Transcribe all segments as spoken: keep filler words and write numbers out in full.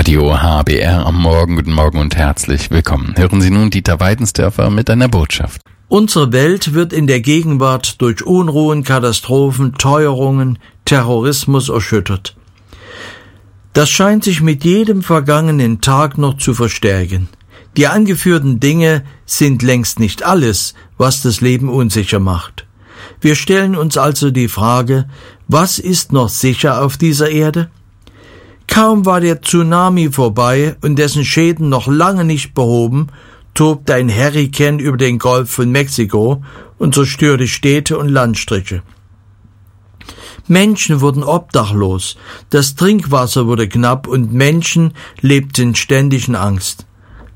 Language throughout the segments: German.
Radio H B R am Morgen. Guten Morgen und herzlich willkommen. Hören Sie nun Dieter Weidensdörfer mit einer Botschaft. Unsere Welt wird in der Gegenwart durch Unruhen, Katastrophen, Teuerungen, Terrorismus erschüttert. Das scheint sich mit jedem vergangenen Tag noch zu verstärken. Die angeführten Dinge sind längst nicht alles, was das Leben unsicher macht. Wir stellen uns also die Frage, was ist noch sicher auf dieser Erde? Kaum war der Tsunami vorbei und dessen Schäden noch lange nicht behoben, tobte ein Hurrikan über den Golf von Mexiko und zerstörte Städte und Landstriche. Menschen wurden obdachlos, das Trinkwasser wurde knapp und Menschen lebten ständig in Angst.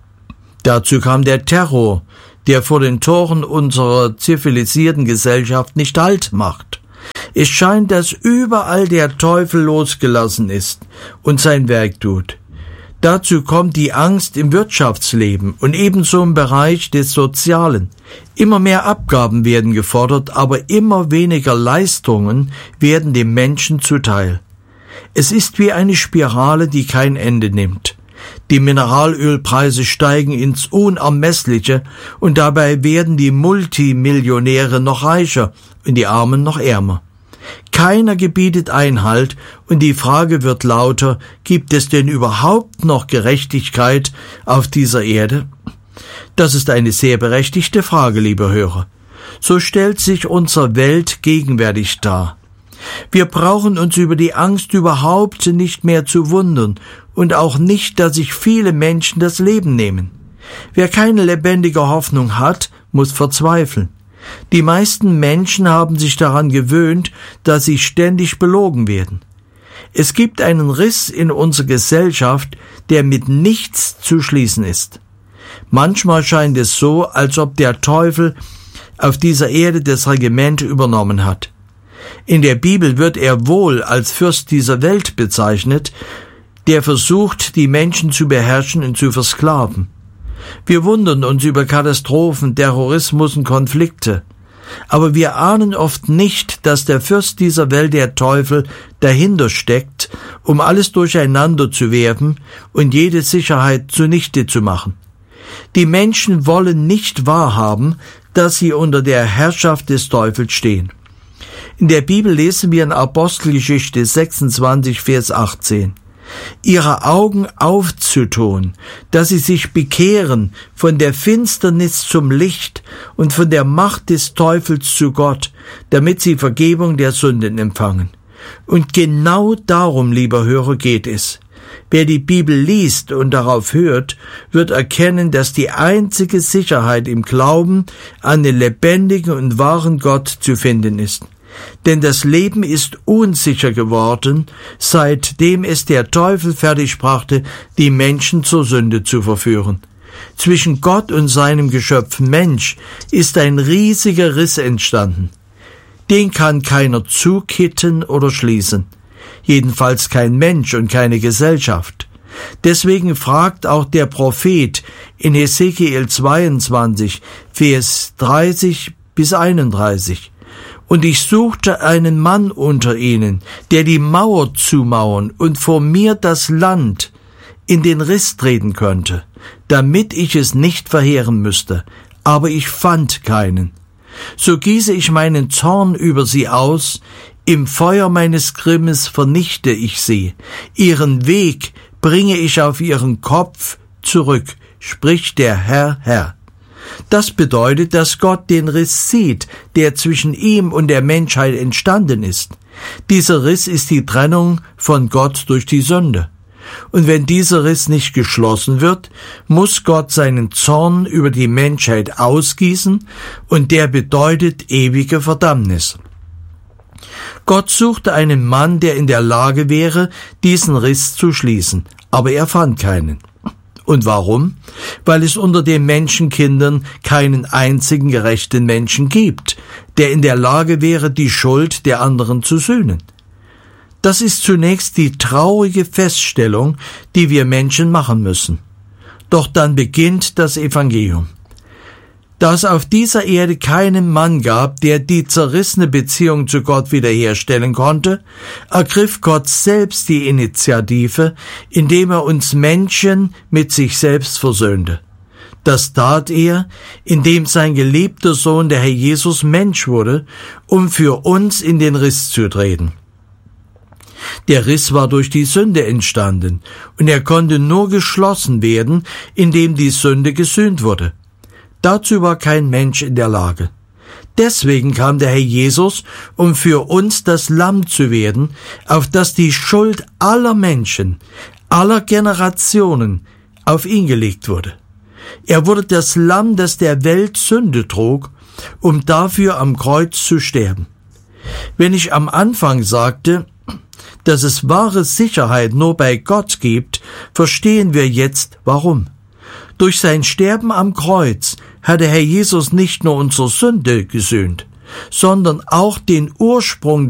Dazu kam der Terror, der vor den Toren unserer zivilisierten Gesellschaft nicht Halt macht. Es scheint, dass überall der Teufel losgelassen ist und sein Werk tut. Dazu kommt die Angst im Wirtschaftsleben und ebenso im Bereich des Sozialen. Immer mehr Abgaben werden gefordert, aber immer weniger Leistungen werden dem Menschen zuteil. Es ist wie eine Spirale, die kein Ende nimmt. Die Mineralölpreise steigen ins Unermessliche und dabei werden die Multimillionäre noch reicher und die Armen noch ärmer. Keiner gebietet Einhalt und die Frage wird lauter, gibt es denn überhaupt noch Gerechtigkeit auf dieser Erde? Das ist eine sehr berechtigte Frage, liebe Hörer. So stellt sich unsere Welt gegenwärtig dar. Wir brauchen uns über die Angst überhaupt nicht mehr zu wundern und auch nicht, dass sich viele Menschen das Leben nehmen. Wer keine lebendige Hoffnung hat, muss verzweifeln. Die meisten Menschen haben sich daran gewöhnt, dass sie ständig belogen werden. Es gibt einen Riss in unserer Gesellschaft, der mit nichts zu schließen ist. Manchmal scheint es so, als ob der Teufel auf dieser Erde das Regiment übernommen hat. In der Bibel wird er wohl als Fürst dieser Welt bezeichnet, der versucht, die Menschen zu beherrschen und zu versklaven. Wir wundern uns über Katastrophen, Terrorismus und Konflikte. Aber wir ahnen oft nicht, dass der Fürst dieser Welt, der Teufel, dahinter steckt, um alles durcheinander zu werfen und jede Sicherheit zunichte zu machen. Die Menschen wollen nicht wahrhaben, dass sie unter der Herrschaft des Teufels stehen. In der Bibel lesen wir in Apostelgeschichte sechsundzwanzig, Vers achtzehn. Ihre Augen aufzutun, dass sie sich bekehren von der Finsternis zum Licht und von der Macht des Teufels zu Gott, damit sie Vergebung der Sünden empfangen. Und genau darum, lieber Hörer, geht es. Wer die Bibel liest und darauf hört, wird erkennen, dass die einzige Sicherheit im Glauben an den lebendigen und wahren Gott zu finden ist. Denn das Leben ist unsicher geworden, seitdem es der Teufel fertigbrachte, die Menschen zur Sünde zu verführen. Zwischen Gott und seinem Geschöpf Mensch ist ein riesiger Riss entstanden. Den kann keiner zukitten oder schließen. Jedenfalls kein Mensch und keine Gesellschaft. Deswegen fragt auch der Prophet in Hesekiel zweiundzwanzig, Vers dreißig bis einunddreißig. Und ich suchte einen Mann unter ihnen, der die Mauer zumauern und vor mir das Land in den Riss treten könnte, damit ich es nicht verheeren müsste. Aber ich fand keinen. So gieße ich meinen Zorn über sie aus, im Feuer meines Grimmes vernichte ich sie. Ihren Weg bringe ich auf ihren Kopf zurück, spricht der Herr, Herr. Das bedeutet, dass Gott den Riss sieht, der zwischen ihm und der Menschheit entstanden ist. Dieser Riss ist die Trennung von Gott durch die Sünde. Und wenn dieser Riss nicht geschlossen wird, muss Gott seinen Zorn über die Menschheit ausgießen, und der bedeutet ewige Verdammnis. Gott suchte einen Mann, der in der Lage wäre, diesen Riss zu schließen, aber er fand keinen. Und warum? Weil es unter den Menschenkindern keinen einzigen gerechten Menschen gibt, der in der Lage wäre, die Schuld der anderen zu sühnen. Das ist zunächst die traurige Feststellung, die wir Menschen machen müssen. Doch dann beginnt das Evangelium. Da es auf dieser Erde keinen Mann gab, der die zerrissene Beziehung zu Gott wiederherstellen konnte, ergriff Gott selbst die Initiative, indem er uns Menschen mit sich selbst versöhnte. Das tat er, indem sein geliebter Sohn, der Herr Jesus, Mensch wurde, um für uns in den Riss zu treten. Der Riss war durch die Sünde entstanden, und er konnte nur geschlossen werden, indem die Sünde gesühnt wurde. Dazu war kein Mensch in der Lage. Deswegen kam der Herr Jesus, um für uns das Lamm zu werden, auf das die Schuld aller Menschen, aller Generationen auf ihn gelegt wurde. Er wurde das Lamm, das der Welt Sünde trug, um dafür am Kreuz zu sterben. Wenn ich am Anfang sagte, dass es wahre Sicherheit nur bei Gott gibt, verstehen wir jetzt, warum. Durch sein Sterben am Kreuz hat der Herr Jesus nicht nur unsere Sünde gesühnt, sondern auch den Ursprung